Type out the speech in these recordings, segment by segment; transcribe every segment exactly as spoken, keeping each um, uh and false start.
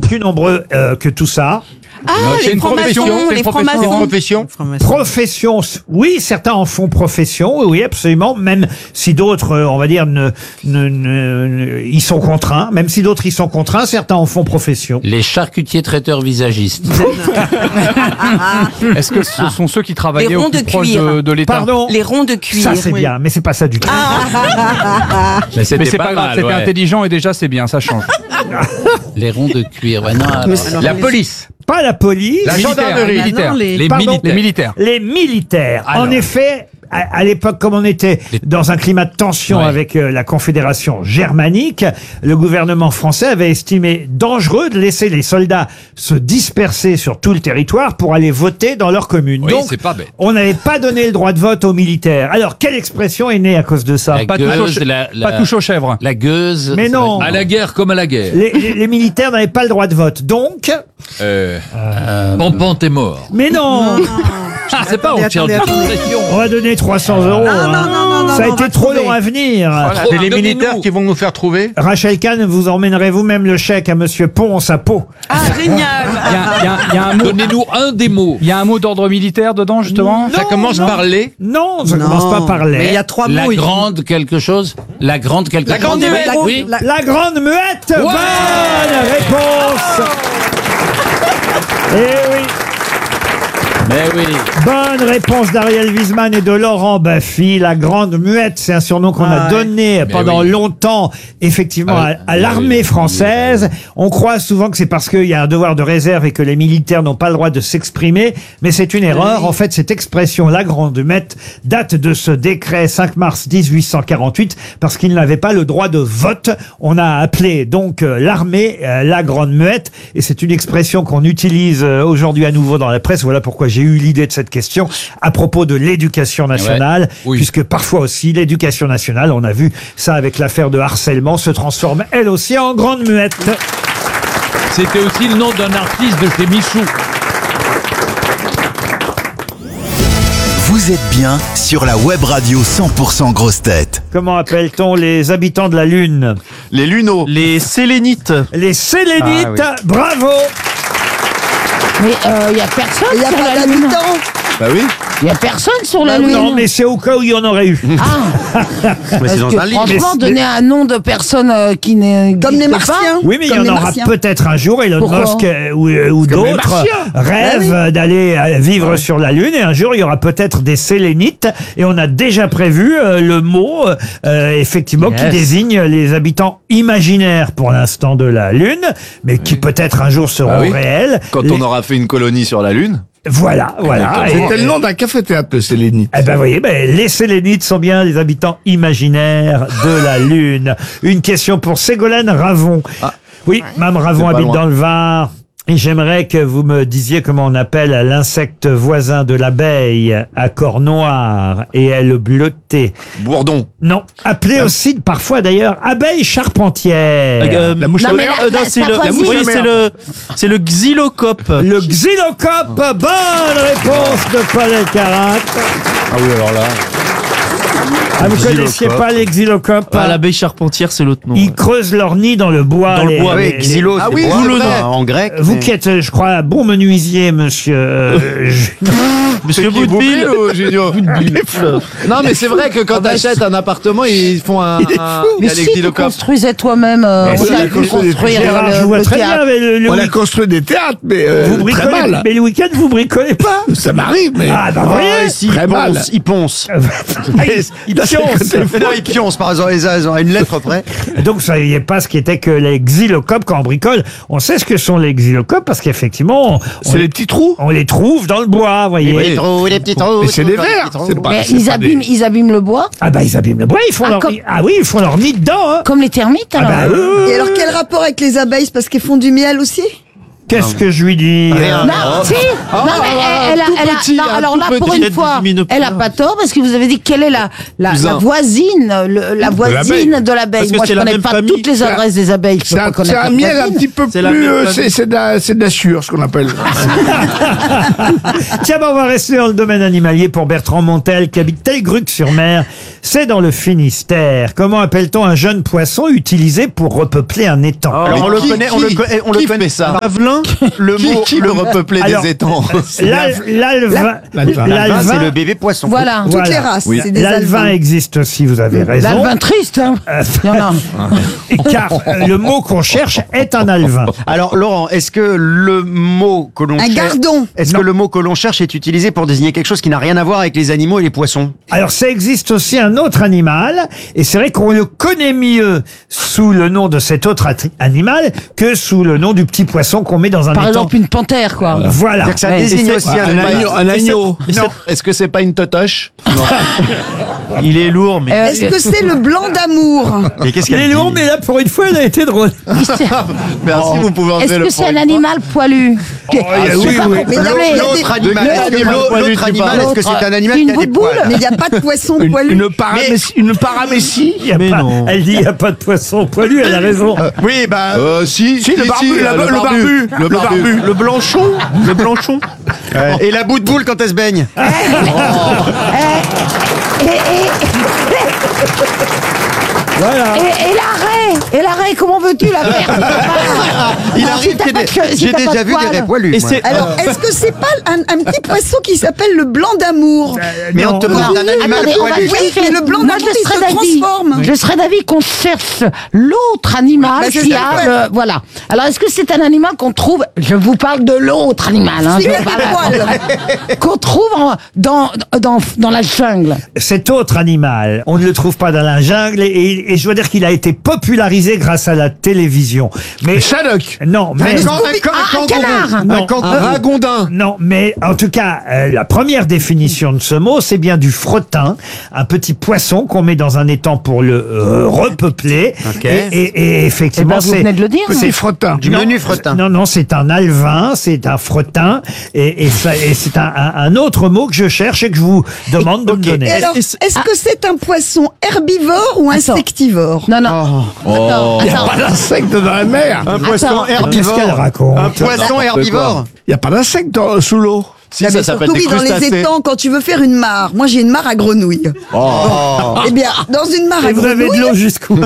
plus nombreux euh, que tout ça. Ah, c'est les une profession, francs-maçons, c'est les une profession. francs-maçons. Profession. Profession, oui, certains en font profession, oui, absolument, même si d'autres, euh, on va dire, ne, ne, ne, ne- y sont contraints, même si d'autres y sont contraints, certains en font profession. Les charcutiers traiteurs visagistes. Est-ce que ce sont ceux qui travaillaient Les au ronds plus de proche cuir. de, de l'État? Pardon? Les ronds de cuir. Ça, c'est oui. bien, mais c'est pas ça du tout. Mais c'était Mais c'est pas, grave, mal, c'était ouais. intelligent et déjà c'est bien, ça change. Les ronds de cuir. Ouais, non, alors- La police, Pas la police. la gendarmerie, militaire, les- les, Pardon militaires. les militaires. Les militaires. Alors. En effet, à, à l'époque, comme on était dans un climat de tension Ouais. avec euh, la Confédération germanique, le gouvernement français avait estimé dangereux de laisser les soldats se disperser sur tout le territoire pour aller voter dans leur commune. Oui, Donc, c'est pas bête. on n'avait pas donné le droit de vote aux militaires. Alors, quelle expression est née à cause de ça? La Pas touche aux gueuse, che- la, la- Pas touche aux chèvres. la gueuse. Mais ça non. va être- À la guerre comme à la guerre. les, les- les militaires n'avaient pas le droit de vote. Donc, Euh, Euh, Pampan, t'es mort. mais non, Je sais pas, on tire attendez, de attendez. pression. on va donner trois cents euros. Non, hein. non, non, non, Ça a non, on été va trop trouver. long à venir. Trop, C'est les donnez-nous. militaires qui vont nous faire trouver. Rachel Kahn, vous emmènerez vous-même le chèque à Monsieur Ponce à Pau. Ah, génial. Il y a, il y a- il y a un mot, Donnez-nous un des mots. il y a un mot d'ordre militaire dedans justement. Ça commence par les. Non, ça Non. commence pas par les. Mais il y a trois La mots. il- grande quelque chose. La grande quelque La chose. grande muette. La- Oui. la- La grande muette. Bonne réponse. Eh oui. Mais oui. Bonne réponse d'Ariel Wiesman et de Laurent Baffy. La grande muette, c'est un surnom qu'on Ah a ouais. donné pendant oui. longtemps, effectivement, Ah, à, à oui, l'armée oui, française. On croit souvent que c'est parce qu'il y a un devoir de réserve et que les militaires n'ont pas le droit de s'exprimer, mais c'est une erreur. En fait, cette expression, la grande muette, date de ce décret cinq mars dix-huit cent quarante-huit, parce qu'ils n'avaient pas le droit de vote. On a appelé donc euh, l'armée euh, la grande muette, et c'est une expression qu'on utilise euh, aujourd'hui à nouveau dans la presse. Voilà pourquoi j'ai eu l'idée de cette question à propos de l'éducation nationale, Oui. puisque parfois aussi l'éducation nationale, on a vu ça avec l'affaire de harcèlement, se transforme elle aussi en grande muette. C'était aussi le nom d'un artiste de chez Michou. Vous êtes bien sur la web radio cent pour cent Grosse Tête. Comment appelle-t-on les habitants de la Lune? Les luneaux. Les sélénites. Les Sélénites. Ah Bravo. Mais il n'y a personne Il n'y a sur pas la Lune. d'habitants. Bah oui. Il n'y a personne sur la Bah Lune. non, mais c'est au cas où il y en aurait eu. Ah, Mais c'est dans parce un que livre. franchement, Mais- donner un nom de personne euh, qui n'est Comme les n'existe pas. Martiens. Oui, mais il y Comme en les aura Martiens. peut-être un jour. Elon Pourquoi Musk euh, ou, euh, ou Comme les d'autres Martiens. rêvent euh, d'aller euh, vivre sur la Lune. Et un jour, il y aura peut-être des Sélénites. Et on a déjà prévu euh, le mot, euh, effectivement, qui Yes. désigne les habitants imaginaires pour l'instant de la Lune, mais qui peut-être un jour seront Bah oui. réels. Quand Les- on aura fait une colonie sur la Lune. Voilà, voilà. Et- C'était le nom d'un café-théâtre, le Sélénite. Eh ben, vous voyez, ben, les Sélénites sont bien les habitants imaginaires de la Lune. Une question pour Ségolène Ravon. Oui, Mme Ravon C'est pas habite loin. dans le Var. Et j'aimerais que vous me disiez comment on appelle l'insecte voisin de l'abeille à corps noir et aile bleutée. Bourdon. Non, appelé aussi parfois d'ailleurs abeille charpentière. Euh, La mouche Non, à mais mer. la- euh, non, la- c'est ça le, choisit. oui, c'est le, c'est le xylocope. Le xylocope. Bonne réponse de Paul Elkarat. Ah oui, alors là. Ah, vous Xylocope. connaissiez pas les xylocopes? Ah, l'abeille charpentière, c'est l'autre nom. Ils creusent leur nid dans le bois. Dans le les- bois, les- oui, les- Xylo, Ah c'est oui, bois, d'où le vrai, nom. en grec. Vous mais- qui êtes, je crois, un bon menuisier, monsieur. euh, je- Monsieur Qui, Boudeville. Boudeville ou Junior Non, mais c'est vrai que quand t'achètes un appartement, ils font un. un- Il Mais y a les si tu xylocopes. construisais toi-même, euh, Mais on si, a il pu construit des- construire Gérard, le, je vois le très bien, théâtre. mais le, le On a week- construit des théâtres, mais euh, vous très bricolez, mal. mais le week-end, vous bricolez pas? Ça m'arrive, mais... Ah, bah, vous voyez. Ah, si, Très il mal. ponce, il ponce. Ah, il- il pionce. Non, ils pioncent, par exemple, ils ont une lettre près. Donc, vous saviez pas ce qu'étaient que les xylocopes quand on bricole. On sait ce que sont les xylocopes parce qu'effectivement, on, C'est les petits trous. on les trouve dans le bois, vous voyez. Oui. trous, les petits trous. Mais c'est des vers. C'est pas, Mais c'est ils pas abîment, des- ils abîment le bois, Ah, bah, ils abîment le bois, ils font Ah, leur comme- nid. Ah oui, ils font leur nid dedans, hein. comme les termites Ah, alors. bah, euh, Et alors, quel rapport avec les abeilles? C'est parce qu'elles font du miel aussi? Qu'est-ce que je lui dis Rien. Non, si. non, mais elle, elle a, tout elle a- petit, non, un alors tout là, petit. pour Il y une a fois, des elle a pas tort parce que vous avez dit quelle est la, la, Cousin. la voisine, le- la voisine de l'abeille. Parce que Moi, c'est je la connais même pas famille. toutes les adresses des abeilles. Je C'est peux pas un, c'est connaître un la miel un voisine. petit peu C'est la plus. même euh, famille. C'est c'est de la c'est de la sûre, ce qu'on appelle. Tiens, ben, on va rester dans le domaine animalier pour Bertrand Montel qui habite Telgruc-sur-Mer. C'est dans le Finistère. Comment appelle-t-on un jeune poisson utilisé pour repeupler un étang? Alors on le qui- connaît, on le qui- connaît, on le qui connaît fait ça. Avelin. Le Qui- mot, qui- le repeupler Alors, des étangs. L'al- L'alvin. L'alvin. L'alvin. c'est le bébé poisson. Voilà. Voilà. Toutes les races, Oui. c'est des L'alvin alvins. existe aussi, vous avez raison. L'alvin triste, hein. Il y en a. Car euh, le mot qu'on cherche est un alvin. Alors Laurent, est-ce que le mot que l'on Un cherche, gardon. est-ce que le mot que l'on cherche est utilisé pour désigner quelque chose qui n'a rien à voir avec les animaux et les poissons? Alors ça existe aussi un autre animal, et c'est vrai qu'on le connaît mieux sous le nom de cet autre ati- animal que sous le nom du petit poisson qu'on met dans un Par étang. exemple, une panthère, quoi. Voilà. C'est-à-dire que ça Ouais, désigne et aussi c'est- un Un agneau. Un agneau. Non. Est-ce que c'est pas une totoche? Il est lourd, mais. Euh, Est-ce que c'est le blanc d'amour? Et qu'est-ce Il qu'elle est long, dit mais là, pour une fois, elle a été drôle. Merci, vous pouvez Est-ce enlever le que c'est un point. animal poilu? oui, oui. Mais il y a- L'autre- il y a des- L'autre animal, le- est-ce que le- l'autre- l'autre animal, est-ce que c'est un animal C'est qui une a des boule-boule. poils? Mais il n'y a pas de poisson Une, poilu. une, paramécie, une paramécie. Il y a Mais pas- non. Elle dit il n'y a pas de poisson poilu, elle a raison. Oui, bah. Euh, si, si, le barbu, la- le, barbu, le barbu. Le blanchon. Le blanchon. Et la bout de boule quand elle se baigne? Et, et, Voilà. et, et l'arrêt Et l'arrêt, comment veux-tu la faire Il Non, arrive si t'as qu'il y pas ait de des- che- si j'ai t'as pas déjà de vu des poils. raies poilus. Et moi. c'est. Alors, est-ce que c'est pas un, un petit poisson qui s'appelle le blanc d'amour? Mais on Non, te parle d'un animal Attendez, on va poilu. Oui, chercher. mais le blanc Moi, d'amour, je il serais se d'avis. transforme. Je serais d'avis qu'on cherche l'autre animal Bah, c'est qui ça, a ouais. le- voilà. Alors, est-ce que c'est un animal qu'on trouve, je vous parle de l'autre animal, hein, Celui je qui a parle- des poils. qu'on trouve en- dans, dans, dans la jungle. Cet autre animal, on ne le trouve pas dans la jungle, et, et je dois dire qu'il a été popularisé grâce à la télévision. Mais Shadok. non, mais Un can- un can- Ah, un un canard. kangourou. Non. Un kangourou. Un ragondin. non, mais en tout cas, euh, la première définition de ce mot, c'est bien du frottin, un petit poisson qu'on met dans un étang pour le euh, repeupler. Ok. Et, et- et Eh effectivement, ben, vous c'est venez de le dire. Petit frottin. Du Non, menu fretin. Non, non, c'est un alvin, c'est un frottin, et, et, ça- et c'est un, un- un autre mot que je cherche et que je vous demande de me Et donner. alors, Est-ce- est-ce que c'est un poisson herbivore ou Attends. insectivore? Non, non. Attends, Il n'y a attends. pas d'insectes dans la mer. Un poisson Attends. Qu'est-ce herbivore. qu'elle raconte Un poisson herbivore. Il n'y a pas d'insectes dans- sous l'eau. Si, Ah, ça mais s'appelle surtout, des oui, dans les crustacés. étangs, quand tu veux faire une mare. Moi, j'ai une mare à grenouilles. Oh. Eh bien, dans une mare Et à vous avez de grenouilles, l'eau jusqu'où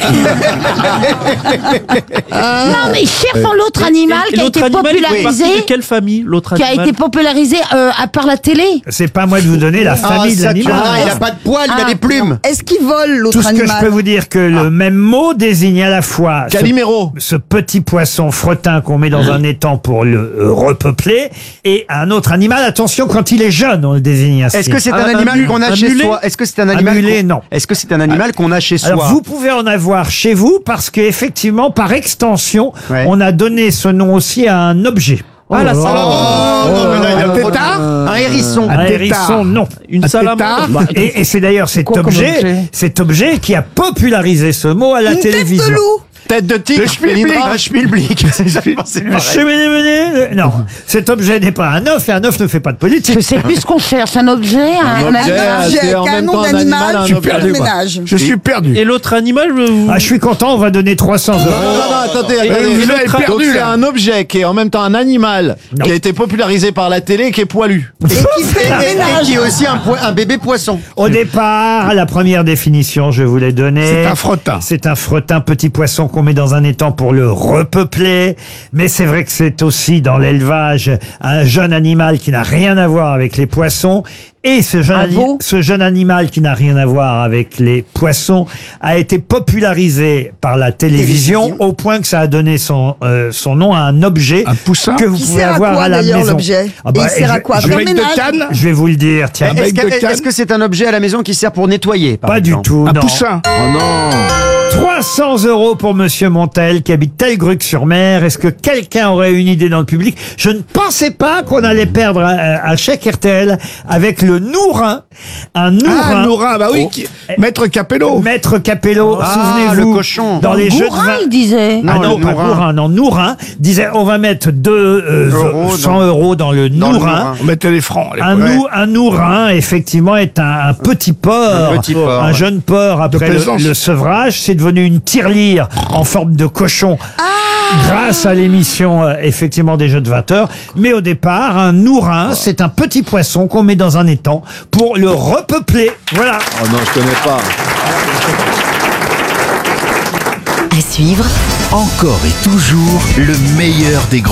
Non, mais cherchons l'autre animal Et qui a l'autre été animal, il fait popularisé, partie de quelle famille? L'autre qui a animal. été popularisé euh, à part la télé. C'est pas à moi de vous donner la Ah, famille de ça, tu vois, l'animal. il a pas de poils, il a Ah. des plumes. est-ce qu'il vole Tout l'autre ce que je animal? peux vous dire que le même mot désigne à la fois ce, Calimero. ce petit poisson frottin qu'on met dans un étang pour le euh, repeupler, et un autre animal. Attention, quand il est jeune, on le désigne ainsi. Est-ce que c'est un, Un- un animal mul- qu'on a un chez mulet soi? Est-ce que c'est un Un animal mulet, qu'on- non. Est-ce que c'est un animal qu'on a chez soi? Alors vous pouvez en avoir chez vous parce qu'effectivement, par extension, Ouais. on a donné ce nom aussi à un objet. Ah, la Oh, salamandre. non, mais là, il y a Un trop de- tétard. Un hérisson. Un Un hérisson, tétard. non. Une Un salamandre. Bah, et et c'est d'ailleurs cet Quoi comme objet, objet cet objet qui a popularisé ce mot à la Une tête télévision. de loup? Tête de tigre. Le schmilblick. Lindra. Un schmilblick. C'est Le pareil. cheminée, le- non, cet objet n'est pas un œuf et un œuf ne fait pas de politique. Je sais plus ce qu'on cherche, un objet, un, objet, animal. Ah, J'ai c'est en qu'un même nom temps un d'animal, animal, un je objet. perds le ménage. Je suis perdu. Et l'autre animal, je- Ah, je suis content, on va donner trois cents euros. Non, non, non, attendez, attendez. vous avez L'autre- perdu, Donc, c'est là. un objet qui est en même temps un animal, Non. qui a été popularisé par la télé et qui est poilu. Et qui fait le Et ménage. qui est aussi un, poi- un bébé poisson. Au départ, la première définition, je vous l'ai donnée. C'est un frottin. C'est un frottin, petit poisson qu'on met dans un étang pour le repeupler. Mais c'est vrai que c'est aussi dans l'élevage un jeune animal qui n'a rien à voir avec les poissons. Et ce jeune, Un ani- veau. ce jeune animal qui n'a rien à voir avec les poissons a été popularisé par la télévision, Télévision. au point que ça a donné son, euh, son nom à un objet Un poussin. que vous Qui pouvez sert à avoir quoi, à la d'ailleurs, maison. l'objet Ah Et bah, il sert je- à quoi? je Faire vais- le de ménage? canne. Je vais vous le dire, tiens. Un Est-ce bec de que canne. est-ce que c'est un objet à la maison qui sert pour nettoyer par Pas du exemple tout, Un non. poussin. Oh non. trois cents euros pour Monsieur Montel qui habite Telgruc-sur-Mer. Est-ce que quelqu'un aurait une idée dans le public? Je ne pensais pas qu'on allait perdre un, un chèque R T L avec le le nourin. Un nourin. Ah, Nourin, bah oui, qui- Maître Capello. Maître Capello, Ah, souvenez-vous. le cochon. Dans les jeux de Gourin, vin. il disait. Ah Non, non, le pas nourin. Gourin, non, Nourin disait on va mettre deux, euh, Euros cent dans- euros dans le dans le nourin. nourin. On mettait les francs. les Un, ouais. nou, un nourin, effectivement, est un, un petit porc, Un petit porc, un ouais. jeune porc après le, plaisance. le sevrage. C'est devenu une tirelire en forme de cochon. Grâce à l'émission, euh, effectivement, des Jeux de vingt heures. Mais au départ, un nourin, c'est un petit poisson qu'on met dans un étang pour le repeupler. Voilà. Oh non, je connais pas. À suivre, Encore et toujours le meilleur des grands